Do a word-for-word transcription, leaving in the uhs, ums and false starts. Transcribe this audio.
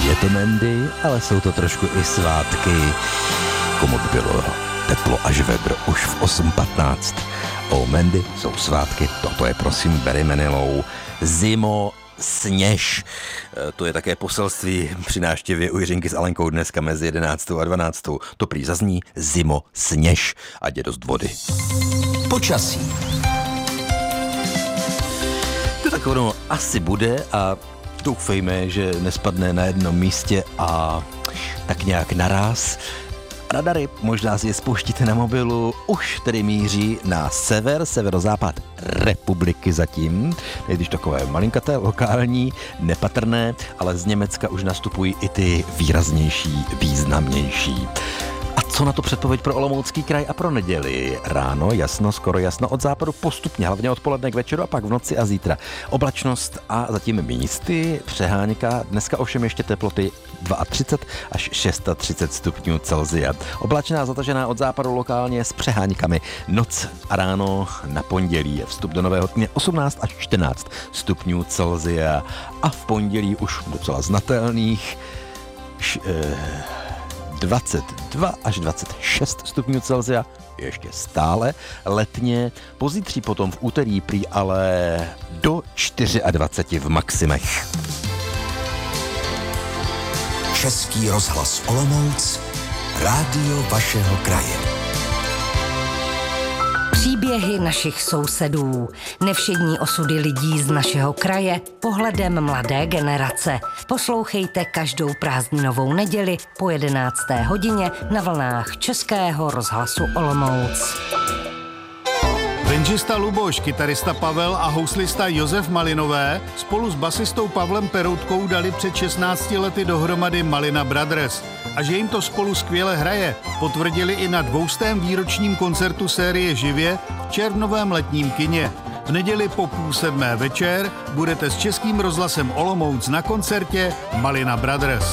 Je to Mandy, ale jsou to trošku i svátky. Komu by bylo teplo až vedro už v osm patnáct. O Mandy jsou svátky, toto je prosím Barry Manilou. Zimo, sněž. To je také poselství při návštěvě u Jiřinky s Alenkou dneska mezi jedenáctou a dvanáctou. To prý zazní zimo, sněž, ať je dost vody. Počasí. To tak ono asi bude a doufejme, že nespadne na jednom místě a tak nějak naraz. Radary, možná si je spouštíte na mobilu, už tedy míří na sever, severozápad republiky zatím. Když takové malinkaté, lokální, nepatrné, ale z Německa už nastupují i ty výraznější, významnější. A co na to předpověď pro Olomoucký kraj a pro neděli? Ráno jasno, skoro jasno od západu postupně, hlavně odpoledne k večeru a pak v noci a zítra. Oblačnost a zatím místy, přehánka, dneska ovšem ještě teploty třicet dva až třicet šest stupňů Celsia. Oblačná zatažená od západu lokálně s přeháňkami. Noc a ráno na pondělí je vstup do nového dne osmnáct až čtrnáct stupňů Celsia a v pondělí už docela znatelných š, eh, dvacet dva až dvacet šest stupňů Celsia, ještě stále letně, pozítří potom v úterý prý ale do dvacet čtyři v maximech. Český rozhlas Olomouc, rádio vašeho kraje. Příběhy našich sousedů, nevšední osudy lidí z našeho kraje, pohledem mladé generace. Poslouchejte každou prázdninovou neděli po jedenácté hodině na vlnách Českého rozhlasu Olomouc. Benžista Luboš, kytarista Pavel a houslista Josef Malinové spolu s basistou Pavlem Peroutkou dali před šestnácti lety dohromady Malina Brothers. A že jim to spolu skvěle hraje, potvrdili i na dvoustém výročním koncertu série Živě v červnovém letním kině. V neděli po půl sedmé večer budete s Českým rozhlasem Olomouc na koncertě Malina Brothers.